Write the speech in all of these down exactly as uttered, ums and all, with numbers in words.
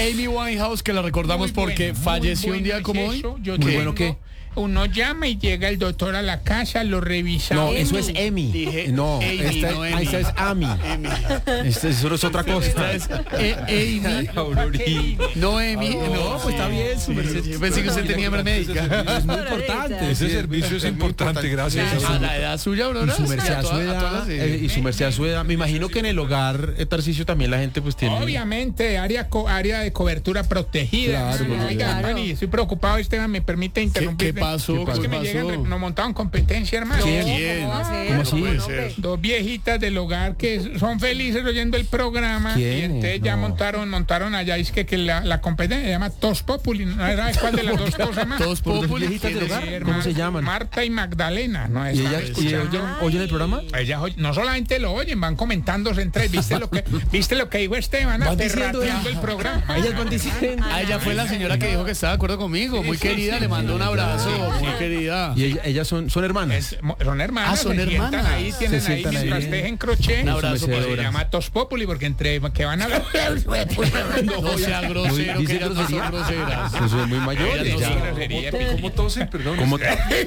Amy Winehouse, que la recordamos Muy porque bueno, falleció muy un día bueno como es hoy. eso. Yo Muy tengo- bueno, ¿qué? Uno llama y llega el doctor a la casa, lo revisa. No, Emi. eso es Emi. Dije no, Amy, esta, no ah, Emi. esta es Ami. Esta eso es otra cosa. Esta es eh, Amy. No, Amy. No, pues está bien, su merced. Yo pensé que usted tenía hambre médica. Es muy importante. Ese servicio es importante, gracias. A la edad suya, Y Aurora. su merced a a su todas- a edad, todas las- eh, y su merced a su edad. Me imagino que en el hogar eh, Tarcisio también la gente pues tiene. Obviamente, área, co- área de cobertura protegida. Claro, hermano. porque- Oiga, Claro. hermano, y estoy preocupado, Esteban, me permite ¿Qué, interrumpir. qué pasó? Es que ¿Qué me llegan, re- pasó? nos montaron competencia, hermano. ¿Quién? ¿Quién? ¿Cómo va a ser? ¿Cómo así? No, Puede no, ser. ve. Dos viejitas del hogar que son felices oyendo el programa. ¿Quién? Y entonces ya No. montaron, montaron allá, es que, que la, la competencia se llama Tos Populi. ¿No sabes cuál de las dos cosas más? Todos ¿Por dos populi. viejitas del hogar? Sí, ¿Cómo hermano. se llaman? Marta y Magdalena. ¿No? ¿Y Están ellas y escuchando. ellas oyen el programa? Ellas oy- no solamente lo oyen, van comentándose entre ellos. ¿Viste lo que, ¿viste lo que dijo Esteban? Van diciendo Aterrateando ellas. el programa. Ellas van diciendo. Ah, ella fue la señora que dijo que estaba de acuerdo conmigo. Muy querida, le mando un abrazo. Muy querida. Y ella- ellas son, son hermanas. Es- mo- son hermanas. Ah, son se sientan hermanas. Ahí, tienen Se ahí, sientan ahí. mientras tejen crochet. Un abrazo, Se mecedora. llama Tos Populi porque entre que van a hablar. No sea grosero, Dice que ellas no son grosería. groseras. Eso es muy mayor. Ellas no ya. son grosería. ¿Cómo tosen? Perdón. ¿Cómo?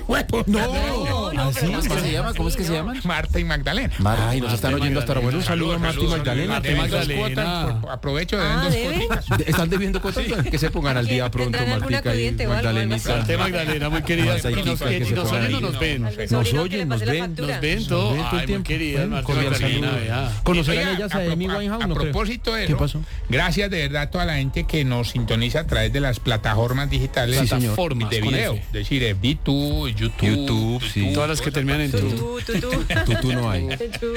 No, no, ¿Así? pero ¿Cómo se llama? ¿Cómo es que se llaman? Marta y Magdalena. Ay, nos están oyendo hasta ahora. Bueno, un saludo a Marta y Magdalena. Deben dos Magdalena. cuotas, por- aprovecho de Ah, dos ¿deben? cuotas. ¿Están debiendo cuotas? Que se pongan al día pronto, ¿Tendrán alguna Martica y acudiente o algo, algo Magdalenita. así? Marta Magdalena, muy querida. Marta y Y nos, Kika, que y se nos pongan oyen o ahí. nos ven. Al Nos sobrino que oyen, le nos pase la ven, factura. Nos ven Nos todo. ven todo el Ay, muy tiempo. querida, Bueno, Marta cordial Magdalena, saludo. vea. ¿Conocerán Oiga, ellas a pro- Amy Winehouse? A No creo. propósito de ¿Qué eso, pasó? gracias de verdad a toda la gente que nos sintoniza a través de las plataformas digitales Sí, señor. Plataformas de con video. F. Es decir, eh, YouTube, YouTube, YouTube, sí. Todas las que terminan en tú. Tú, tú, tú. Tú, tú no hay. Tú.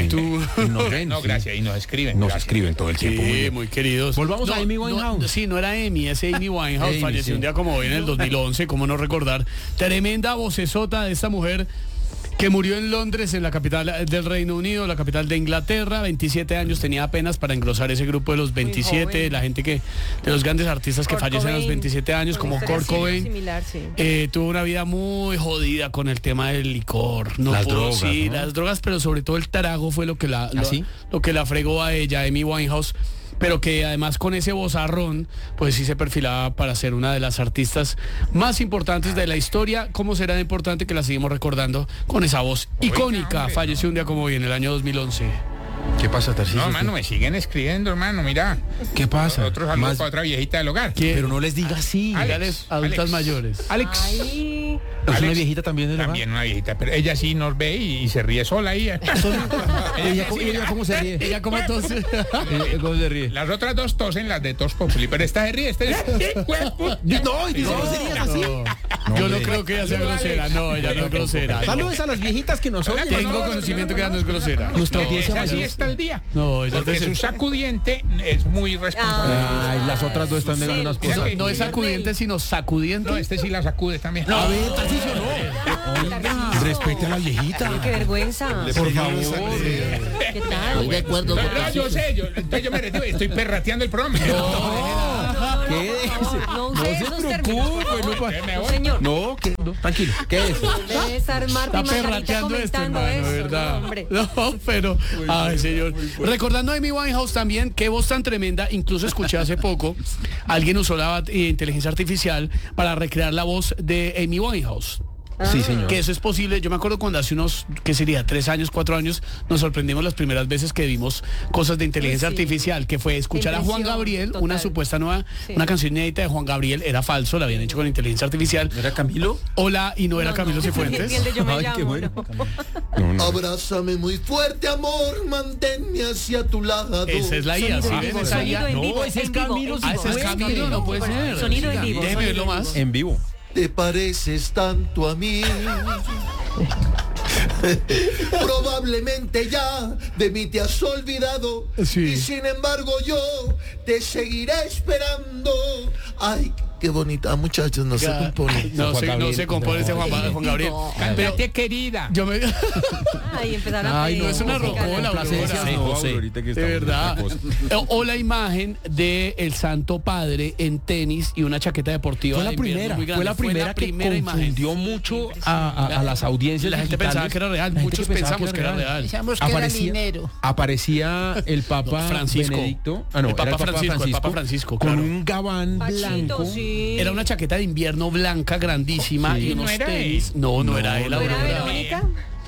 Tú. Nos ven, No, sí. gracias, y nos escriben. Nos gracias. escriben todo el tiempo. muy Sí, bien. muy queridos. Volvamos a Amy Winehouse. No, sí, no era Amy, es Amy Winehouse. Amy, falleció sí. un día como hoy en el dos mil once, cómo no recordar. Tremenda vocesota de esta mujer que murió en Londres, en la capital del Reino Unido, la capital de Inglaterra. veintisiete años tenía apenas para engrosar ese grupo de los veintisiete, joven. la gente que, de los grandes artistas que Kurt fallecen a los Cobain, veintisiete años, con como historia Kurt sim- Cobain. Similar, sí. Eh, tuvo una vida muy jodida con el tema del licor. No Las pudo- drogas, sí, ¿no? las drogas, pero sobre todo el tarago fue lo que la, lo, ¿Ah, sí? lo que la fregó a ella, Amy Winehouse. Pero que además con ese vozarrón, pues sí se perfilaba para ser una de las artistas más importantes de la historia. ¿Cómo será de importante que la seguimos recordando con esa voz icónica? hombre, Falleció un día como hoy, en el año dos mil once. ¿Qué pasa, Tarcisio? No, hermano, me siguen escribiendo, hermano, mira. ¿Qué pasa? Otro saludo Más- para otra viejita del hogar. ¿Quién? Pero no les diga así. Alex, Dígales, adultas Alex. mayores. Alex. Ay, ¿Es una Alex, viejita también del hogar? También una viejita, pero ella sí nos ve y, y se ríe sola ahí. ¿Ella, cómo- ella cómo se ríe? Ella como entonces. Eh, ¿Cómo se ríe? Las otras dos tosen, las de Tos Populi, pero esta se ríe, esta es... No, y dice groserías así. Yo no creo que ella sea grosera. No, ella no es grosera. Saludos a las viejitas que nos oyen. Tengo conocimiento que ella no es grosera. Nuestra No, audiencia esa sí mayor. está al día. No, ella Porque es de- su sacudiente es muy responsable. Ay, las otras dos están negando unas Sí, cosas. sí. No es sacudiente, sino sacudiente. No, este sí la sacude también. A ver, Tarcisio, no. Respete a la viejita. qué vergüenza. Por favor. ¿Qué tal? de acuerdo. No, yo sé, yo, entonces yo me retiro, estoy perrateando el programa. ¿Qué es? No, no, No use se esos términos, por preocupe, favor. no pa- Me No, voy. señor. No, que, no, tranquilo. ¿Qué es? Debe estar Marta Está y Margarita perrateando este comentando hermano, eso. ¿verdad? No, hombre. No, pero, ay, señor. Recordando a Amy Winehouse también, qué voz tan tremenda. Incluso escuché hace poco, alguien usó la eh, inteligencia artificial para recrear la voz de Amy Winehouse. Sí, señor. Que eso es posible. Yo me acuerdo cuando hace unos, ¿qué sería? Tres años, cuatro años, nos sorprendimos las primeras veces que vimos cosas de inteligencia Sí. artificial, que fue escuchar a Juan Impresión Gabriel, total. una supuesta nueva, Sí. una canción inédita de Juan Gabriel, era falso, la habían hecho con inteligencia artificial. ¿Era Camilo? Hola, y no era No, Camilo no. Cifuentes. El de Yo me Ay, qué llamo, bueno. ¿no? No, no. Abrázame muy fuerte, amor, manténme hacia tu lado. Esa es la I A, ¿sí Sonido ven? en vivo, Esa I A. sonido en No, vivo, ese es en vivo, Camilo en Ah, vivo. ese es Camilo, no puede ser. Sonido en vivo. Déjeme sonido verlo en más. vivo. En vivo. Te pareces tanto a mí. Probablemente ya de mí te has olvidado. Sí. Y sin embargo yo te seguiré esperando. Ay, qué bonita. Ah, muchachos, no se Ya. compone. No, Juan se, no Gabriel. se compone ese Juan, Juan Gabriel. Pero Cántate, querida. yo me... Ay, empezaron a Ay, pedir no, es una música, rocola, ¿no? Complacencias, Sí, no, José. de Ahorita que De estamos en verdad. otra cosa. O la imagen de el Santo Padre en tenis y una chaqueta deportiva. Fue la de invierno primera, muy grande. fue la primera, primera que imagen. confundió mucho a, a- a las audiencias La gente digitales. pensaba que era real, La gente muchos pensamos que era real. Pensamos que era Aparecía, dinero. aparecía el Papa No, Francisco. Benedicto, ah, no, El era Papa Francisco, el Papa Francisco, con claro. un gabán Pachito, blanco. sí. Era una chaqueta de invierno blanca grandísima Sí. y unos ¿No era tenis. él? No, no, era él, ¿No era Aurora. Verónica?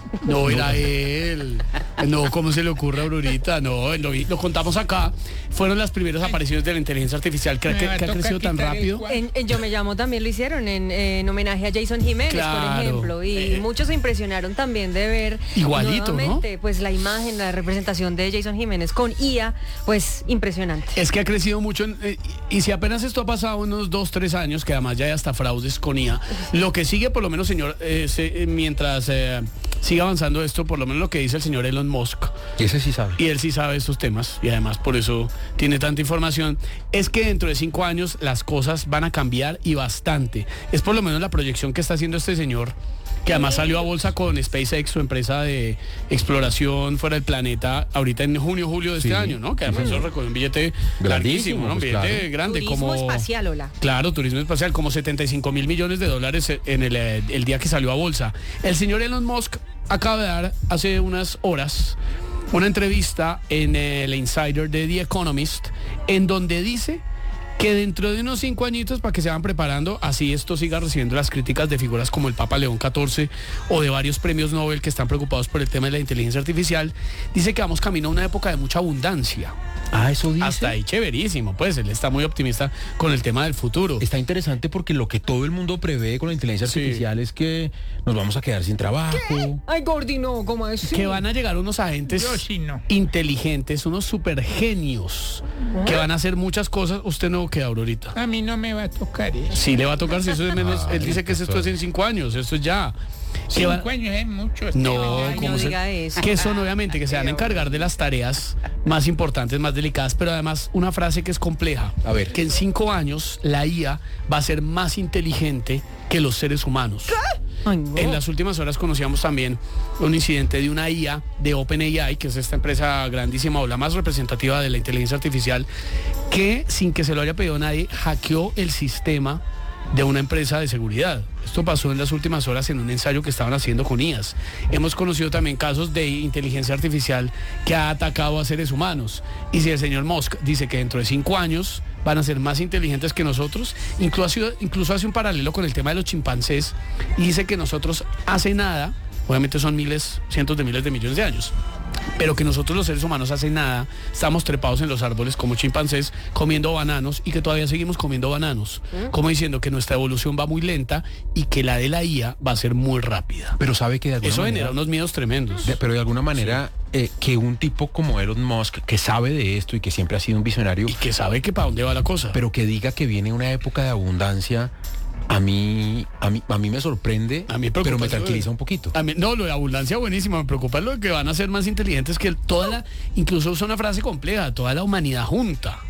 No era él. No, ¿cómo se le ocurre a Aurorita? No, lo, vi- lo contamos acá. Fueron las primeras apariciones de la inteligencia artificial que, Me que- va a que ha tocar crecido tan quitar el rápido. cuadro. En, en Yo Me Llamo también lo hicieron en, en homenaje a Jason Jiménez, Claro. por ejemplo, y Eh, muchos se impresionaron también de ver Igualito, nuevamente, pues la imagen, la representación de Jason Jiménez con I A, pues impresionante. Es que ha crecido mucho en- eh, y si apenas esto ha pasado unos dos, tres años, que además ya hay hasta fraudes con I A, lo que sigue por lo menos, señor, eh, se- eh, mientras eh, siga avanzando esto, por lo menos lo que dice el señor Elon Musk, Ese sí sabe. y él sí sabe estos temas y además por eso tiene tanta información, es que dentro de cinco años las cosas van a cambiar y bastante. Es por lo menos la proyección que está haciendo este señor, que además salió a bolsa con SpaceX, su empresa de exploración fuera del planeta, ahorita en junio, julio de este Sí. año, ¿no? Que además eso recogió un billete Grandísimo, larguísimo, ¿no? Un pues, billete claro. grande, Turismo como... espacial, hola. Claro, turismo espacial, como setenta y cinco mil millones de dólares en el, eh, el día que salió a bolsa. El señor Elon Musk acaba de dar hace unas horas una entrevista en el Insider de The Economist, en donde dice que dentro de unos cinco añitos, para que se van preparando, así esto siga recibiendo las críticas de figuras como el Papa León catorce o de varios premios Nobel que están preocupados por el tema de la inteligencia artificial, dice que vamos camino a una época de mucha abundancia. Ah, eso dice. Hasta ahí chéverísimo, pues él está muy optimista con el tema del futuro. Está interesante porque lo que todo el mundo prevé con la inteligencia Sí. artificial es que nos vamos a quedar sin trabajo. Ay, Gordi, no, ¿cómo así? Que van a llegar unos agentes Yo sí no. inteligentes, unos super genios, que van a hacer muchas cosas. Usted no queda, Aurorita. A mí no me va a tocar eso. Sí le va a tocar, si eso es menos, Ay, él dice que esto es en cinco años, esto es ya. Que van- Cinco años es mucho. No, Ay, ¿cómo no se- diga eso. que son obviamente que se van a encargar de las tareas más importantes, más delicadas, pero además una frase que es compleja. A ver. Que en cinco años la I A va a ser más inteligente que los seres humanos. Ay, no. En las últimas horas conocíamos también un incidente de una I A de OpenAI, que es esta empresa grandísima o la más representativa de la inteligencia artificial, que sin que se lo haya pedido nadie, hackeó el sistema de una empresa de seguridad. Esto pasó en las últimas horas en un ensayo que estaban haciendo con I As. Hemos conocido también casos de inteligencia artificial que ha atacado a seres humanos. Y si el señor Musk dice que dentro de cinco años van a ser más inteligentes que nosotros, incluso, incluso hace un paralelo con el tema de los chimpancés y dice que nosotros hace nada, obviamente son miles, cientos de miles de millones de años, pero que nosotros los seres humanos hace nada estamos trepados en los árboles como chimpancés comiendo bananos y que todavía seguimos comiendo bananos, como diciendo que nuestra evolución va muy lenta y que la de la I A va a ser muy rápida. Pero sabe que de alguna Eso manera, genera unos miedos tremendos. de- pero de alguna manera eh, que un tipo como Elon Musk, que sabe de esto y que siempre ha sido un visionario, Y que sabe que para dónde va la cosa. pero que diga que viene una época de abundancia, a mí, a mí, a mí me sorprende, A mí me preocupa pero me eso de- tranquiliza un poquito. A mí- no, lo de abundancia buenísimo, me preocupa lo de que van a ser más inteligentes que el- toda la, incluso usa una frase compleja, toda la humanidad junta.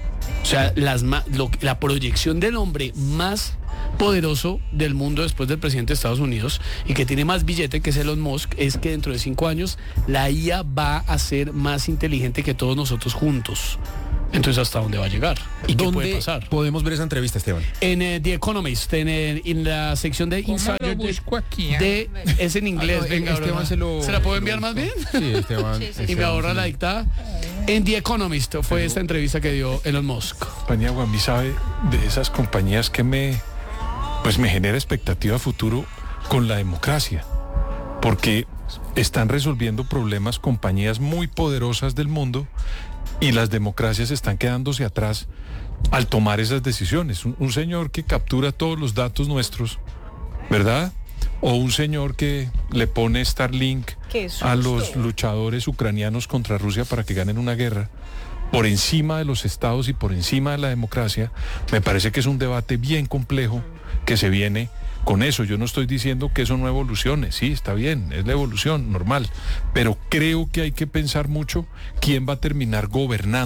O sea, las, ma- lo- la proyección del hombre más poderoso del mundo después del presidente de Estados Unidos y que tiene más billete que es Elon Musk, es que dentro de cinco años la I A va a ser más inteligente que todos nosotros juntos. Entonces, ¿hasta dónde va a llegar? ¿Y qué puede ¿Dónde pasar? podemos ver esa entrevista, Esteban? En eh, The Economist, en, el- en la sección de ¿Cómo Insider lo de- busco aquí? ah? de, es en inglés, Ah, no, venga, Esteban Aurora. se lo- ¿Se la puedo se lo enviar más bien? buscó. Sí, Esteban. Sí, sí, sí. Y me Esteban, ahorra sí. la dictada. En The Economist fue esta entrevista que dio Elon Musk. Paniagua, a mí sabe de esas compañías que me, pues me genera expectativa a futuro con la democracia, porque están resolviendo problemas compañías muy poderosas del mundo y las democracias están quedándose atrás al tomar esas decisiones. Un, un señor que captura todos los datos nuestros, ¿verdad? O un señor que le pone Starlink Qué susto. a los luchadores ucranianos contra Rusia para que ganen una guerra, por encima de los estados y por encima de la democracia, me parece que es un debate bien complejo que se viene con eso. Yo no estoy diciendo que eso no evolucione, sí, está bien, es la evolución normal, pero creo que hay que pensar mucho quién va a terminar gobernando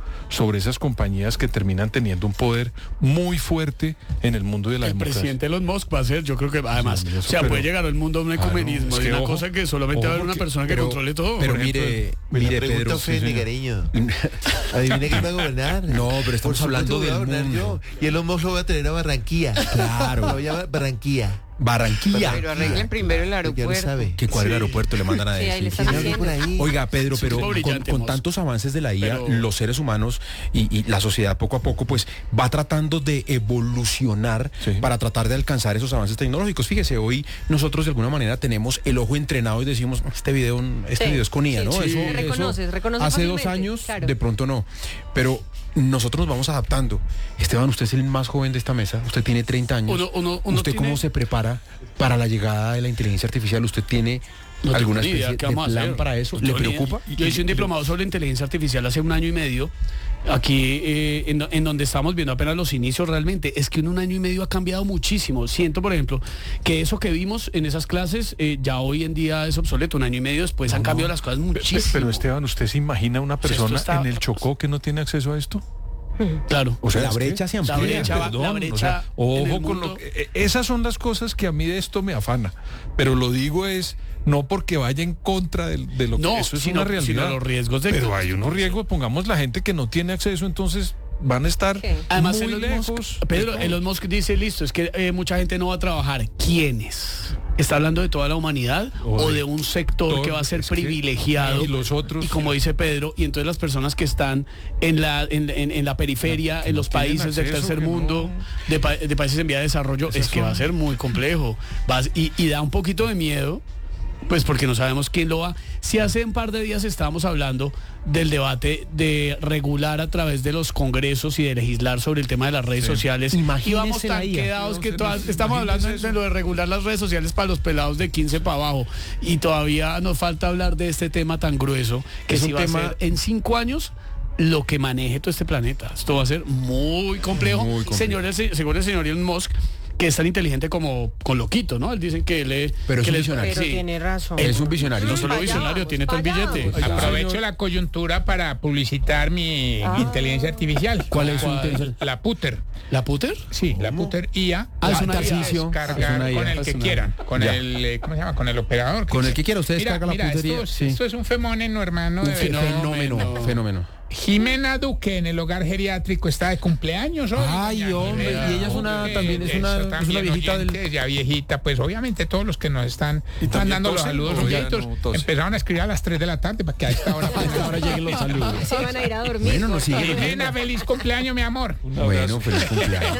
sobre esas compañías que terminan teniendo un poder muy fuerte en el mundo de la El democracia. presidente Elon Musk va a ser, yo creo que además, Sí, eso, o sea, pero- puede llegar al mundo a un Claro, ecumenismo, es de que una ojo, cosa que solamente va a haber ojo una que- persona que pero- controle todo. Pero Por ejemplo, mire, Me mire, la pregunta Pedro. usted, señor. Nigareño. Adivine quién va a gobernar. No, pero estamos Por hablando supuesto que del voy a gobernar mundo. yo. Y el Musk lo voy a tener a Barranquilla. Claro. Lo voy a llamar Barranquilla. Barranquilla. Pero arreglen primero el Ya lo aeropuerto. sabe. Que cuál el aeropuerto le mandan a Sí, ahí le decir. están ¿Quién habla por ahí? Oiga, Pedro, Sí, pero estuvo con, brillante, con Mos. tantos avances de la I A, Pero- los seres humanos y, y la sociedad poco a poco, pues va tratando de evolucionar Sí. para tratar de alcanzar esos avances tecnológicos. Fíjese, hoy nosotros de alguna manera tenemos el ojo entrenado y decimos, este video, este Sí, video es con I A, sí, ¿no? sí. Eso, Sí. Reconoces, eso reconoces hace dos fácilmente, años, claro. de pronto no. Pero nosotros nos vamos adaptando. Esteban, usted es el más joven de esta mesa. Usted tiene treinta años. Uno- uno- uno ¿Usted cómo tiene- se prepara para la llegada de la inteligencia artificial? ¿Usted tiene no tengo alguna ni idea especie qué de vamos a plan hacer. para eso? No ¿Le tengo ni idea. preocupa? Yo hice un diplomado sobre inteligencia artificial hace un año y medio, aquí eh, en, do- en donde estamos viendo apenas los inicios realmente. Es que en un año y medio ha cambiado muchísimo. Siento, por ejemplo, que eso que vimos en esas clases eh, ya hoy en día es obsoleto. Un año y medio después han cambiado las cosas Pe- muchísimo. Pero Esteban, ¿usted se imagina una sea, esto persona está- en el Chocó que no tiene acceso a esto? Claro. O sea, la es que- brecha se la amplía. brecha va- Perdón, la o brecha sea, en ojo el con mundo- lo que, eh, esas son las cosas que a mí de esto me afana, pero lo digo es no porque vaya en contra de, de lo que No, eso es sino- una realidad. sino los riesgos de- pero hay unos riesgos, pongamos la gente que no tiene acceso, entonces van a estar ¿Qué? Además, muy Elon lejos. Musk, Pedro, de todo. Elon Musk dice, listo, es que eh, mucha gente no va a trabajar. ¿Quiénes? ¿Está hablando de toda la humanidad O o de de un sector todo, que va a ser es que- privilegiado? y los otros- Y como dice Pedro, y entonces las personas que están en la, en, en- en la periferia, Que en no los tienen países del acceso, tercer que no- mundo, de, pa- de países en vía de desarrollo, Esas es que va a son- ser muy complejo. Va a- y, y da un poquito de miedo. Pues porque no sabemos quién lo va. Si hace un par de días estábamos hablando del debate de regular a través de los congresos y de legislar sobre el tema de las redes Sí. sociales. Imagínese Y vamos la tan I A. quedados No, que se todas, nos- estamos hablando imagínese de eso. lo de regular las redes sociales para los pelados de quince para abajo. Y todavía nos falta hablar de este tema tan grueso que Es un si va tema- a ser en cinco años lo que maneje todo este planeta. Esto va a ser muy complejo. Muy complejo. Señores, según el señor Elon Musk, que es tan inteligente como con loquito, ¿no? Él dicen que él es... Pero es que un él visionario. Pero sí. tiene razón. Él es un visionario. No solo Vaya, visionario, tiene todo el vaya. billete. Aprovecho la coyuntura para publicitar mi Ah. inteligencia artificial. ¿Cuál es su ¿Cuál? inteligencia? La Puter. ¿La puter? Sí, la Puter I A. Ah, es La una puede I A. descargar Es una I A. con el Es que una quiera, I A. con Ya. el, eh, ¿cómo se llama? Con el operador. Con el que quiera, usted Mira, descarga la mira, putería. Esto, es- Sí. esto es un fenómeno, hermano. Un de verdad. fenómeno. Fenómeno, fenómeno. Jimena Duque en el hogar geriátrico está de cumpleaños hoy. Ay, doña hombre, Jimena y ella es una- Duque, también es una- eso es una también viejita del- oyente, ya viejita, pues obviamente todos los que nos están Y también mandando los tosen, saludos ¿no? Ya oyentos, no tosen. empezaron a escribir a las tres de la tarde para que a esta hora, pues, Ahora lleguen los saludos. Se van a ir a dormir. Bueno, nos por sigue. favor. Jimena, feliz cumpleaños, mi amor. Bueno, feliz cumpleaños.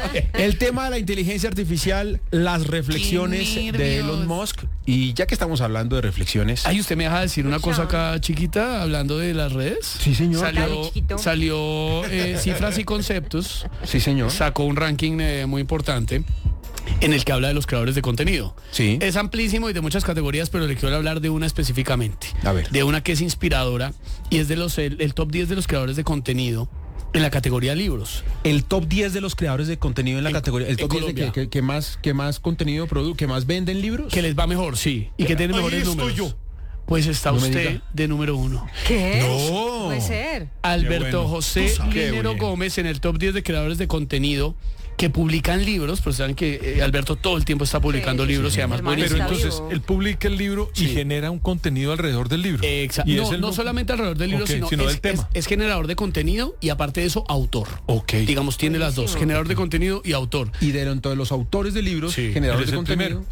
El tema de la inteligencia artificial, las reflexiones Qué de Elon nervios. Musk. Y ya que estamos hablando de reflexiones. Ay, ¿usted me deja decir una cosa acá chiquita hablando de las redes? Sí, señor. Dale, Salió, chiquito. salió eh, Cifras y Conceptos, Sí, señor. sacó un ranking eh, muy importante en el que habla de los creadores de contenido. Sí. Es amplísimo y de muchas categorías, pero le quiero hablar de una específicamente. A ver. De una que es inspiradora y es de los el, el top diez de los creadores de contenido en la categoría libros. El top diez de los creadores de contenido en la En- categoría. El en top diez de que, Colombia. que- que más, que más contenido produce, que más venden libros. Que les va mejor, sí. Y que tiene Ahí mejores estoy números. yo. Pues está No me usted diga. de número uno. ¿Qué? No. Puede ser. Alberto bueno. José Tú sabes. Linero Qué bien. Gómez en el top diez de creadores de contenido que publican libros, pues saben que eh, Alberto todo el tiempo está publicando Sí, libros sí, y además sí. buenísimo. Pero Está entonces vivo. él publica el libro y Sí. genera un contenido alrededor del libro. Exacto. Y No, es el no nu- solamente alrededor del libro, Ok, sino, sino es, del tema. es- es generador de contenido y aparte de eso, autor. Ok. Digamos, tiene las dos, Buenísimo. generador de contenido y autor. Y de dentro de los autores de libros, Sí. generadores Él es de el contenido. primero.